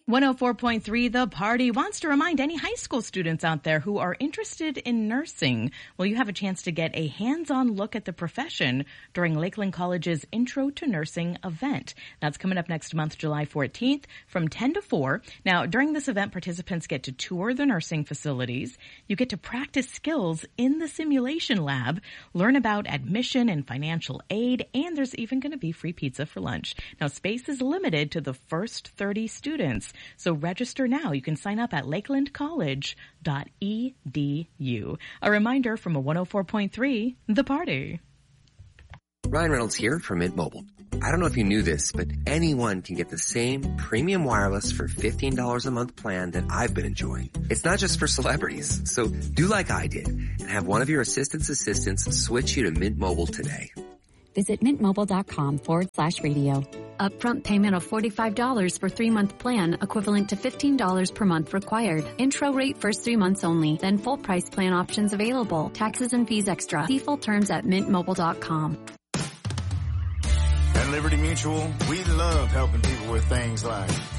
104.3 The Party wants to remind any high school students out there who are interested in nursing, well, you have a chance to get a hands-on look at the profession during Lakeland College's Intro to Nursing event. That's coming up next month, July 14th from 10 to 4. Now, during this event, participants get to tour the nursing facilities. You get to practice skills in the simulation lab, learn about admission and financial aid, and there's even going to be free pizza for lunch. Now, space is limited to the first 30 students. So register now. You can sign up at lakelandcollege.edu. A reminder from a 104.3 The Party. Ryan Reynolds here from Mint Mobile. I don't know if you knew this, but anyone can get the same premium wireless for $15 a month plan that I've been enjoying. It's not just for celebrities. So do like I did and have one of your assistants switch you to Mint Mobile today. Visit mintmobile.com/radio. Upfront payment of $45 for 3-month plan, equivalent to $15 per month required. Intro rate first 3 months only, then full price plan options available. Taxes and fees extra. See full terms at mintmobile.com. At Liberty Mutual, we love helping people with things like